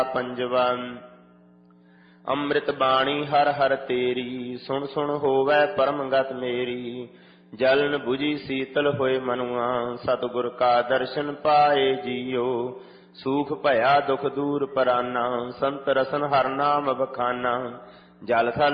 ਪੰਜਵਾ। ਅੰਮ੍ਰਿਤ ਬਾਣੀ ਹਰ ਹਰ ਤੇਰੀ, ਸੁਣ ਸੁਣ ਹੋਵੈ ਪਰਮ ਗਤ ਮੇਰੀ। ਜਲਨ ਬੁਝੀ ਸੀਤਲ ਹੋਏ ਮਨੁਆ, ਸਤਿਗੁਰ ਕਾ ਦਰਸ਼ਨ ਪਾਏ ਜੀਓ। ਸੂਖ ਭਇਆ ਦੁਖ ਦੂਰ ਪਰਾਨਾ, ਸੰਤ ਰਸਨ ਹਰ ਨਾਮ ਬਖਾਨਾ। ਜਲ ਥਲ